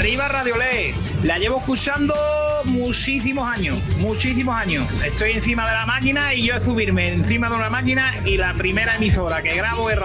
Arriba Radiolé, la llevo escuchando muchísimos años. Estoy encima de la máquina y yo subirme encima de una máquina y la primera emisora que grabo es